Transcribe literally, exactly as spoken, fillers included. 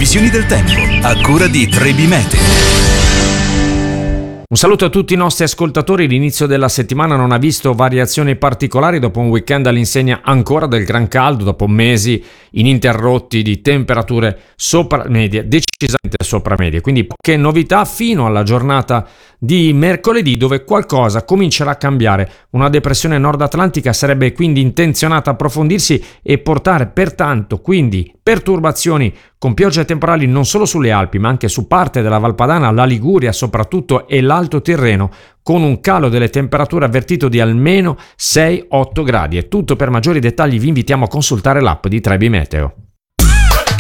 previsioni del tempo a cura di Trebi Meteo. Un saluto a tutti i nostri ascoltatori. L'inizio della settimana non ha visto variazioni particolari dopo un weekend all'insegna ancora del gran caldo, dopo mesi ininterrotti di temperature sopra medie, decisamente sopra medie, quindi poche novità fino alla giornata di mercoledì, dove qualcosa comincerà a cambiare. Una depressione nord-atlantica sarebbe quindi intenzionata a approfondirsi e portare pertanto quindi perturbazioni con piogge temporali non solo sulle Alpi ma anche su parte della Valpadana, la Liguria soprattutto e l'Alto Tirreno, con un calo delle temperature avvertito di almeno sei otto gradi. È tutto. Per maggiori dettagli vi invitiamo a consultare l'app di Trebi Meteo.